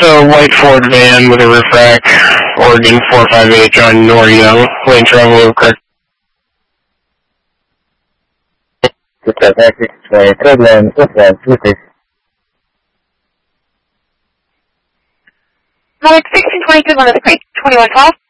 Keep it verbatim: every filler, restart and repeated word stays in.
a white Ford van with a roof rack, Oregon four five H on Nor-Young, lane travel correct. six twenty, third lane, southbound, two six. Malik sixteen twenty-two, one of the crate, twenty-one twelve.